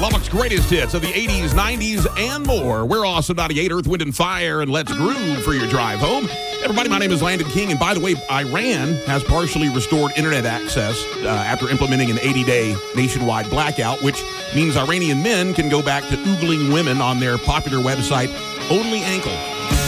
Lubbock's greatest hits of the 80s, 90s, and more. We're Awesome 98, Earth, Wind, and Fire, and let's groove for your drive home. Everybody, my name is Landon King, and by the way, Iran has partially restored internet access after implementing an 80-day nationwide blackout, which means Iranian men can go back to oogling women on their popular website, Only Ankle.